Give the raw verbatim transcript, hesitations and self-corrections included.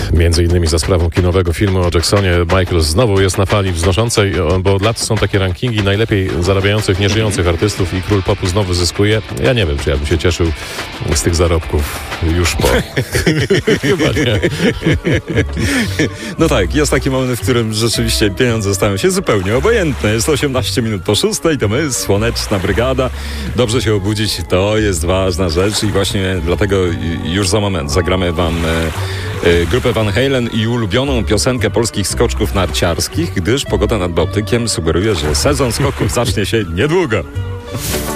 Między innymi za sprawą kinowego filmu o Jacksonie Michael znowu jest na fali wznoszącej, bo od lat są takie rankingi najlepiej zarabiających, nieżyjących artystów i król popu znowu zyskuje. Ja nie wiem, czy ja bym się cieszył z tych zarobków już po. Chyba nie. No tak, jest taki moment, w którym rzeczywiście pieniądze stają się zupełnie obojętne. Jest osiemnaście minut po szóstej, to my, Słoneczna Brygada. Dobrze się obudzić, to jest ważna rzecz i właśnie dlatego już za moment zagramy wam e, e, grupę Van Halen i ulubioną piosenkę polskich skoczków narciarskich, gdyż pogoda nad Bałtykiem sugeruje, że sezon skoków zacznie się niedługo.